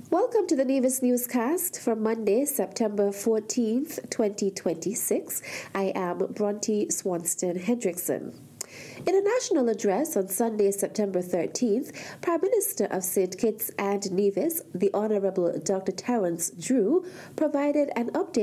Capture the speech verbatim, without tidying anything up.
Welcome to the Nevis Newscast for Monday, September fourteenth, twenty twenty-six. I am Bronte Swanston Hendrickson. In a national address on Sunday, September thirteenth, Prime Minister of Saint Kitts and Nevis, the Honourable Doctor Terence Drew, provided an update